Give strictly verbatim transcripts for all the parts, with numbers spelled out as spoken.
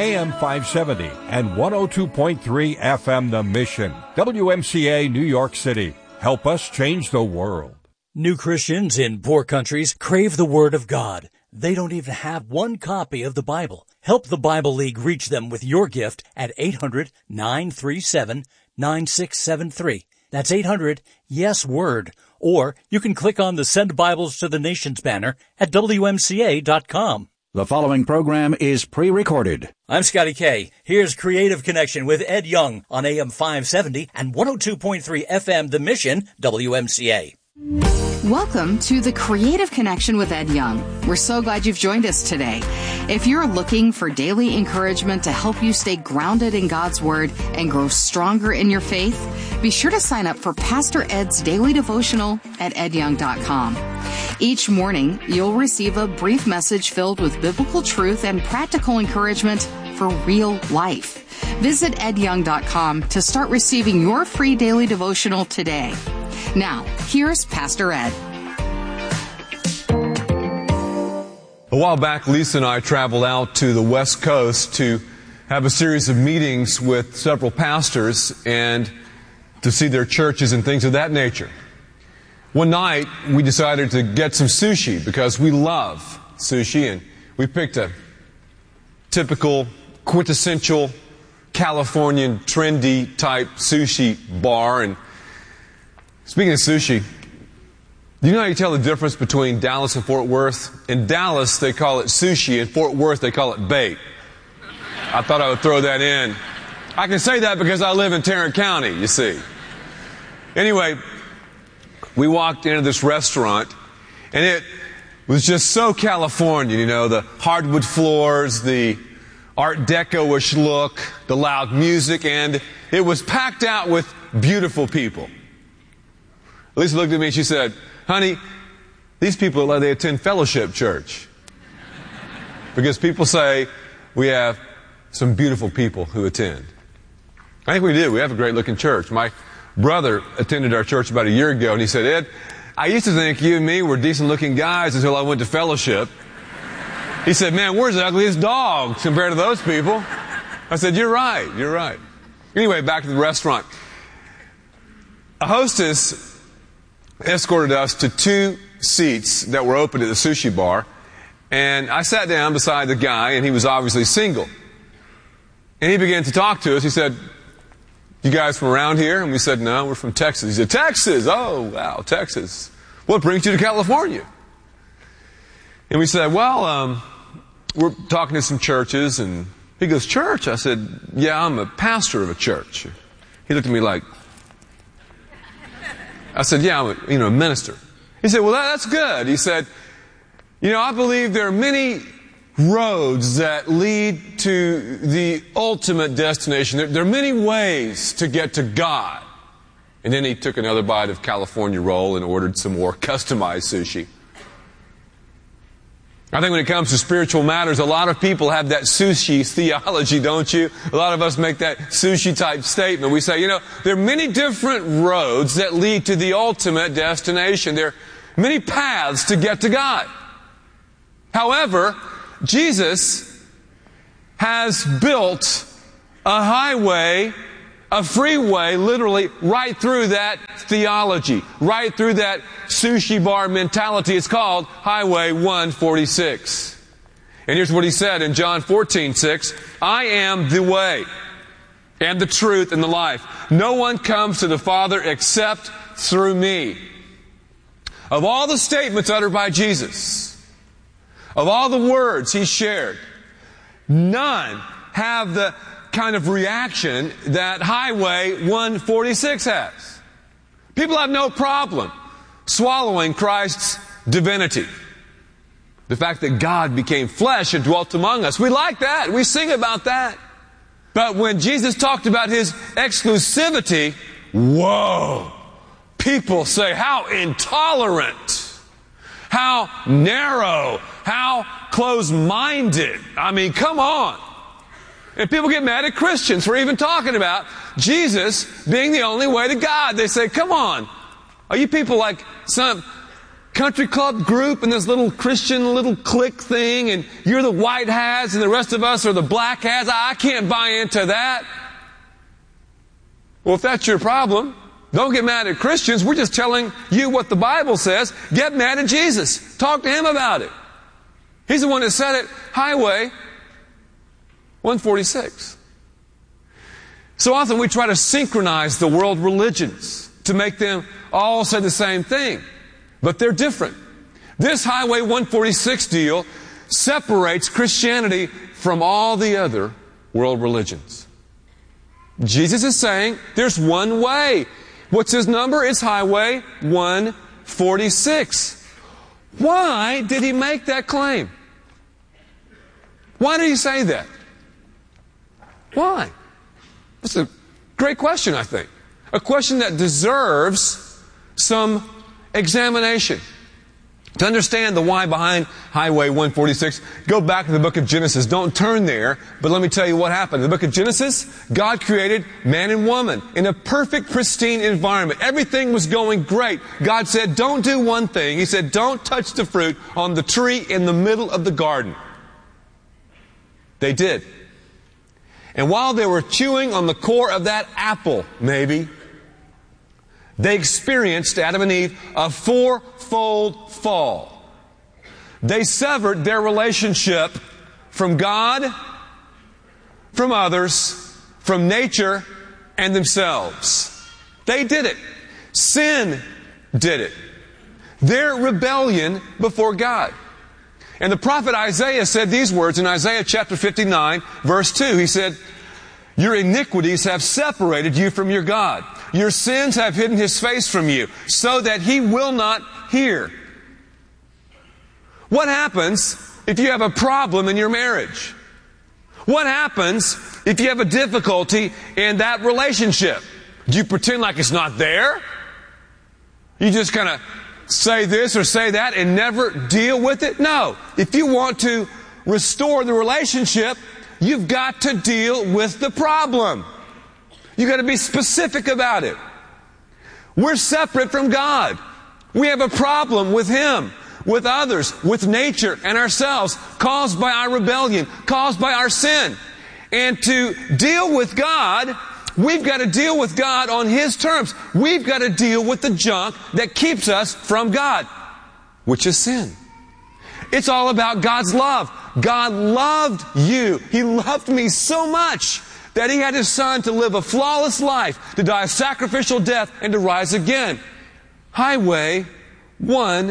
A M five seventy and one oh two point three F M The Mission. W M C A New York City. Help us change the world. New Christians in poor countries crave the Word of God. They don't even have one copy of the Bible. Help the Bible League reach them with your gift at eight hundred, nine three seven, nine six seven three. That's eight hundred, yes, word. Or you can click on the Send Bibles to the Nations banner at W M C A dot com. The following program is pre-recorded. I'm Scotty K. Here's Creative Connection with Ed Young on A M five seventy and one oh two point three F M The Mission, W M C A. Welcome to the Creative Connection with Ed Young. We're so glad you've joined us today. If you're looking for daily encouragement to help you stay grounded in God's Word and grow stronger in your faith, be sure to sign up for Pastor Ed's daily devotional at ed young dot com. Each morning, you'll receive a brief message filled with biblical truth and practical encouragement for real life. Visit ed young dot com to start receiving your free daily devotional today. Now, here's Pastor Ed. A while back, Lisa and I traveled out to the West Coast to have a series of meetings with several pastors and to see their churches and things of that nature. One night, we decided to get some sushi because we love sushi, and we picked a typical, quintessential Californian, trendy type sushi bar. And speaking of sushi, do you know how you tell the difference between Dallas and Fort Worth? In Dallas, they call it sushi. In Fort Worth, they call it bait. I thought I would throw that in. I can say that because I live in Tarrant County, you see. Anyway, we walked into this restaurant, and it was just so California, you know, the hardwood floors, the Art Deco-ish look, the loud music, and it was packed out with beautiful people. Lisa looked at me and she said, honey, these people look like they attend Fellowship Church. Because people say we have some beautiful people who attend. I think we do. We have a great looking church. My brother attended our church about a year ago, and he said, Ed, I used to think you and me were decent looking guys until I went to Fellowship. He said, man, we're the ugliest dogs compared to those people. I said, you're right, you're right. Anyway, back to the restaurant. A hostess escorted us to two seats that were open at the sushi bar, and I sat down beside the guy, and he was obviously single. And he began to talk to us. He said, you guys from around here? And we said, no, we're from Texas. He said, Texas? Oh, wow, Texas. What brings you to California? And we said, well, um, we're talking to some churches, and he goes, church? I said, yeah, I'm a pastor of a church. He looked at me like, I said, yeah, I'm a, you know, a minister. He said, well, that, that's good. He said, you know, I believe there are many roads that lead to the ultimate destination. There, there are many ways to get to God. And then he took another bite of California roll and ordered some more customized sushi. I think when it comes to spiritual matters, a lot of people have that sushi theology, don't you? A lot of us make that sushi type statement. We say, you know, there are many different roads that lead to the ultimate destination. There are many paths to get to God. However, Jesus has built a highway, a freeway, literally, right through that theology, right through that sushi bar mentality. It's called Highway one forty-six. And here's what he said in John fourteen six, I am the way and the truth and the life. No one comes to the Father except through me. Of all the statements uttered by Jesus, of all the words he shared, none have the kind of reaction that Highway one forty-six has. People have no problem swallowing Christ's divinity. The fact that God became flesh and dwelt among us. We like that. We sing about that. But when Jesus talked about His exclusivity, whoa! People say, how intolerant, how narrow, how close-minded. I mean, come on. And people get mad at Christians for even talking about Jesus being the only way to God. They say, come on. Are you people like some country club group and this little Christian little clique thing, and you're the white hats and the rest of us are the black hats. I can't buy into that. Well, if that's your problem, don't get mad at Christians. We're just telling you what the Bible says. Get mad at Jesus. Talk to Him about it. He's the one that said it. Highway one forty-six. So often we try to synchronize the world religions to make them all say the same thing. But they're different. This Highway one forty-six deal separates Christianity from all the other world religions. Jesus is saying there's one way. What's His number? It's Highway one forty-six. Why did He make that claim? Why did He say that? Why? That's a great question, I think. A question that deserves some examination. To understand the why behind Highway one forty-six, go back to the book of Genesis. Don't turn there, but let me tell you what happened. In the book of Genesis, God created man and woman in a perfect, pristine environment. Everything was going great. God said, don't do one thing. He said, don't touch the fruit on the tree in the middle of the garden. They did. And while they were chewing on the core of that apple, maybe, they experienced, Adam and Eve, a fourfold fall. They severed their relationship from God, from others, from nature, and themselves. They did it. Sin did it. Their rebellion before God. And the prophet Isaiah said these words in Isaiah chapter fifty-nine, verse two. He said, your iniquities have separated you from your God. Your sins have hidden His face from you, so that He will not hear. What happens if you have a problem in your marriage? What happens if you have a difficulty in that relationship? Do you pretend like it's not there? You just kind of say this or say that and never deal with it? No. If you want to restore the relationship, you've got to deal with the problem. You've got to be specific about it. We're separate from God. We have a problem with Him, with others, with nature and ourselves, caused by our rebellion, caused by our sin. And to deal with God, we've got to deal with God on His terms. We've got to deal with the junk that keeps us from God, which is sin. It's all about God's love. God loved you. He loved me so much that He had His Son to live a flawless life, to die a sacrificial death, and to rise again. Highway one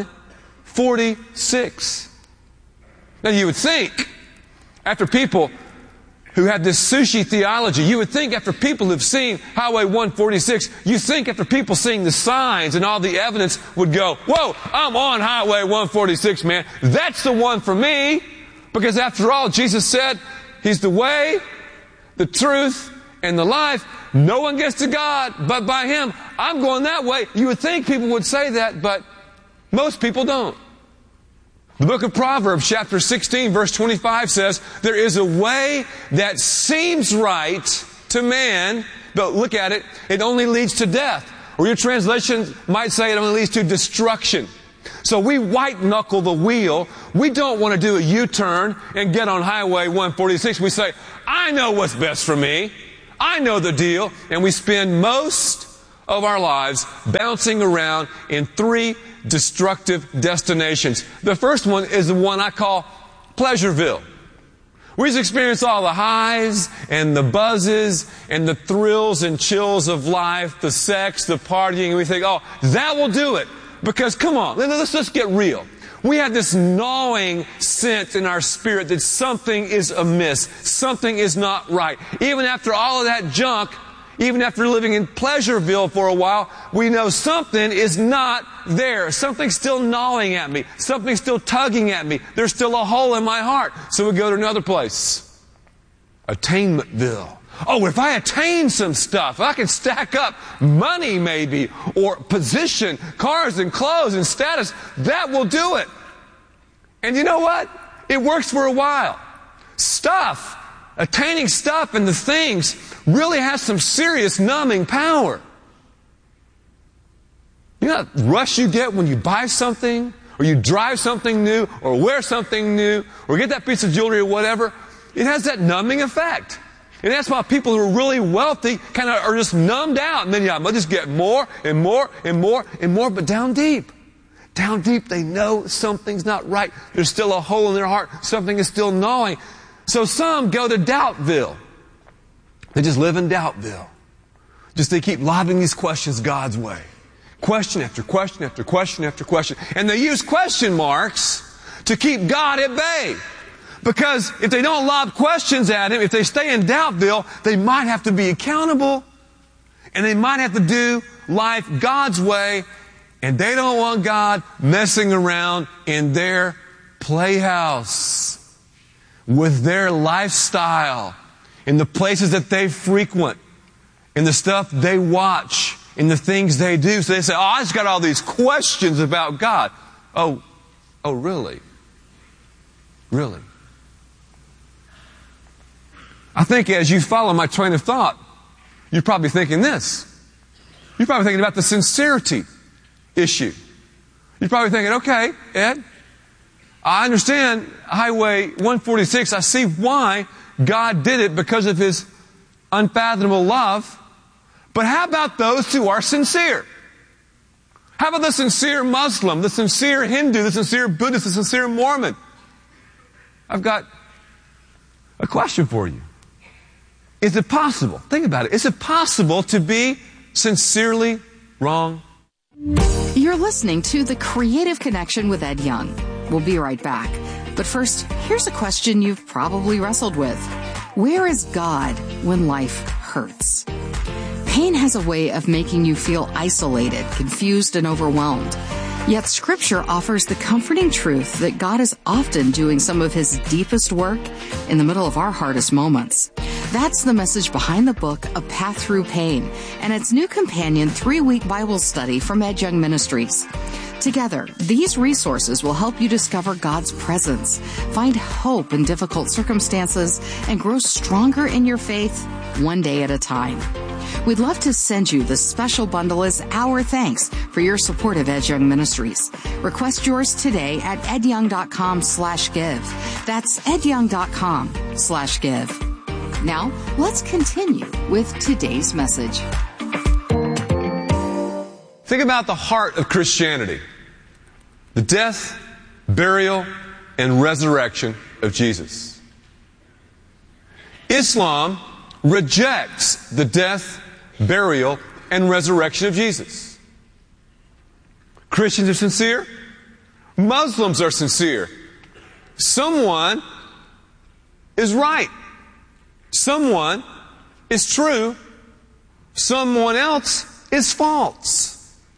forty-six. Now you would think, after people who had this sushi theology, you would think after people who've seen Highway one forty-six, you think after people seeing the signs and all the evidence would go, whoa, I'm on Highway one forty-six, man. That's the one for me. Because after all, Jesus said, He's the way, the truth, and the life. No one gets to God but by Him. I'm going that way. You would think people would say that, but most people don't. The book of Proverbs, chapter sixteen, verse twenty-five says, there is a way that seems right to man, but look at it, it only leads to death. Or your translation might say it only leads to destruction. So we white-knuckle the wheel. We don't want to do a U-turn and get on Highway one forty-six. We say, I know what's best for me. I know the deal. And we spend most of our lives bouncing around in three destructive destinations. The first one is the one I call Pleasureville. We just experience all the highs and the buzzes and the thrills and chills of life, the sex, the partying, and we think, oh, that will do it. Because, come on, let's just get real. We have this gnawing sense in our spirit that something is amiss, something is not right. Even after all of that junk, even after living in Pleasureville for a while, we know something is not there. Something's still gnawing at me. Something's still tugging at me. There's still a hole in my heart. So we go to another place. Attainmentville. Oh, if I attain some stuff, I can stack up money maybe, or position, cars and clothes and status, that will do it. And you know what? It works for a while. Stuff, attaining stuff and the things really has some serious numbing power. You know that rush you get when you buy something, or you drive something new, or wear something new, or get that piece of jewelry or whatever? It has that numbing effect. And that's why people who are really wealthy kind of are just numbed out. And then, yeah, they'll just get more and more and more and more. But down deep, down deep, they know something's not right. There's still a hole in their heart. Something is still gnawing. So some go to Doubtville. They just live in Doubtville. Just they keep lobbing these questions God's way. Question after question after question after question. And they use question marks to keep God at bay. Because if they don't lob questions at Him, if they stay in Doubtville, they might have to be accountable. And they might have to do life God's way. And they don't want God messing around in their playhouse, with their lifestyle, in the places that they frequent, in the stuff they watch, in the things they do. So they say, oh, I just got all these questions about God. Oh, oh, really? Really? I think as you follow my train of thought, you're probably thinking this. You're probably thinking about the sincerity issue. You're probably thinking, okay, Ed, I understand Highway one forty-six. I see why God did it because of His unfathomable love. But how about those who are sincere? How about the sincere Muslim, the sincere Hindu, the sincere Buddhist, the sincere Mormon? I've got a question for you. Is it possible? Think about it. Is it possible to be sincerely wrong? You're listening to The Creative Connection with Ed Young. We'll be right back. But first, here's a question you've probably wrestled with. Where is God when life hurts? Pain has a way of making you feel isolated, confused, and overwhelmed. Yet Scripture offers the comforting truth that God is often doing some of His deepest work in the middle of our hardest moments. That's the message behind the book, A Path Through Pain, and its new companion three-week Bible study from Ed Young Ministries. Together, these resources will help you discover God's presence, find hope in difficult circumstances, and grow stronger in your faith one day at a time. We'd love to send you this special bundle as our thanks for your support of Ed Young Ministries. Request yours today at edyoung.com slash give. That's edyoung.com slash give. Now, let's continue with today's message. Think about the heart of Christianity. The death, burial, and resurrection of Jesus. Islam rejects the death, burial, and resurrection of Jesus. Christians are sincere. Muslims are sincere. Someone is right. Someone is true. Someone else is false.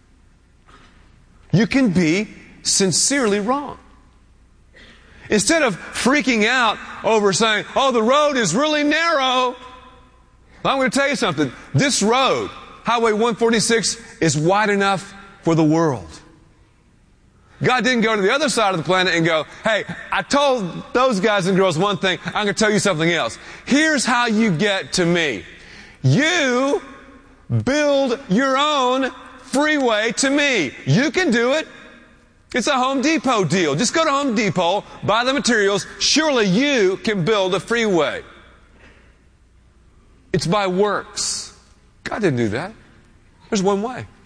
You can be sincerely wrong. Instead of freaking out over saying, oh, the road is really narrow, I'm going to tell you something. This road, Highway one forty-six, is wide enough for the world. God didn't go to the other side of the planet and go, hey, I told those guys and girls one thing, I'm going to tell you something else. Here's how you get to me. You build your own freeway to me. You can do it. It's a Home Depot deal. Just go to Home Depot, buy the materials. Surely you can build a freeway. It's by works. God didn't do that. There's one way.